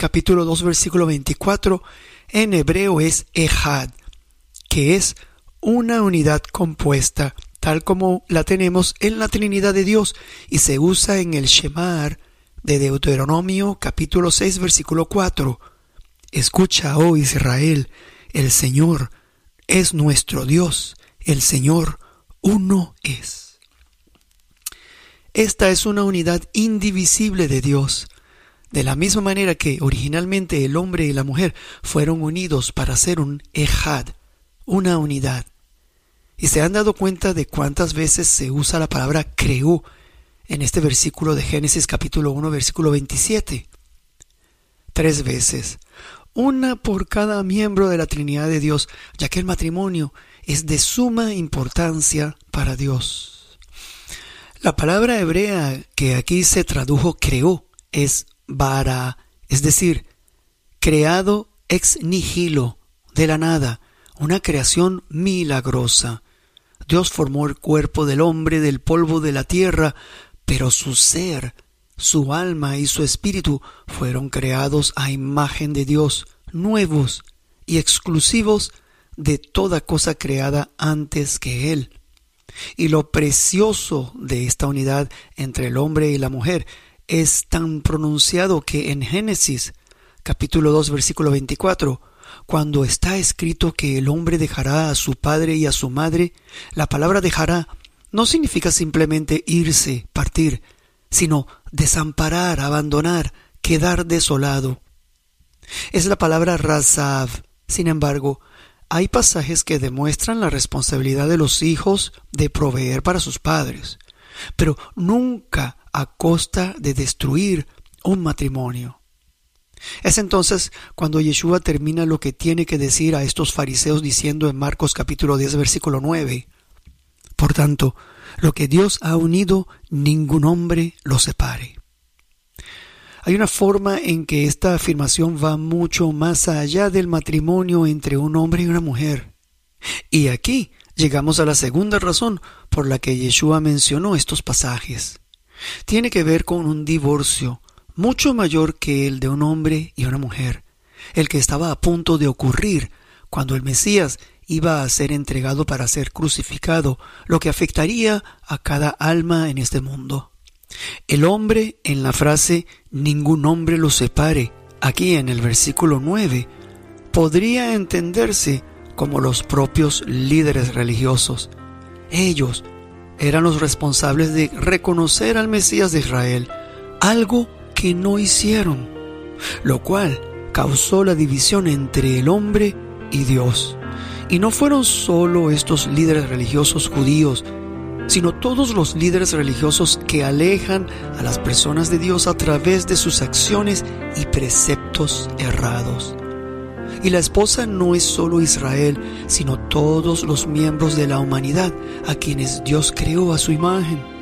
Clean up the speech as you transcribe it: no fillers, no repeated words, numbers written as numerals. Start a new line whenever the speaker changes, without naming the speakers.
capítulo 2, versículo 24, en hebreo es ejad, que es una unidad compuesta, tal como la tenemos en la Trinidad de Dios, y se usa en el Shemar de Deuteronomio capítulo 6, versículo 4. Escucha, oh Israel, el Señor es nuestro Dios, el Señor uno es. Esta es una unidad indivisible de Dios. De la misma manera que originalmente el hombre y la mujer fueron unidos para ser un ejad, una unidad. ¿Y se han dado cuenta de cuántas veces se usa la palabra creó en este versículo de Génesis capítulo 1, versículo 27? 3 veces. Una por cada miembro de la Trinidad de Dios, ya que el matrimonio es de suma importancia para Dios. La palabra hebrea que aquí se tradujo creó es bara, es decir, creado ex nihilo, de la nada, una creación milagrosa. Dios formó el cuerpo del hombre del polvo de la tierra, pero su ser, su alma y su espíritu fueron creados a imagen de Dios, nuevos y exclusivos de toda cosa creada antes que Él. Y lo precioso de esta unidad entre el hombre y la mujer es tan pronunciado que en Génesis capítulo 2 versículo 24, cuando está escrito que el hombre dejará a su padre y a su madre, la palabra dejará no significa simplemente irse, partir, sino desamparar, abandonar, quedar desolado. Es la palabra razav. Sin embargo, hay pasajes que demuestran la responsabilidad de los hijos de proveer para sus padres, pero nunca a costa de destruir un matrimonio. Es entonces cuando Yeshua termina lo que tiene que decir a estos fariseos diciendo en Marcos capítulo 10 versículo 9: Por tanto, lo que Dios ha unido, ningún hombre lo separe. Hay una forma en que esta afirmación va mucho más allá del matrimonio entre un hombre y una mujer. Y aquí llegamos a la segunda razón por la que Yeshua mencionó estos pasajes. Tiene que ver con un divorcio mucho mayor que el de un hombre y una mujer, el que estaba a punto de ocurrir cuando el Mesías iba a ser entregado para ser crucificado, lo que afectaría a cada alma en este mundo. El hombre en la frase ningún hombre lo separe, aquí en el versículo 9, podría entenderse como los propios líderes religiosos. Ellos eran los responsables de reconocer al Mesías de Israel, algo que no hicieron, lo cual causó la división entre el hombre y Dios. Y no fueron solo estos líderes religiosos judíos, sino todos los líderes religiosos que alejan a las personas de Dios a través de sus acciones y preceptos errados. Y la esposa no es solo Israel, sino todos los miembros de la humanidad a quienes Dios creó a su imagen.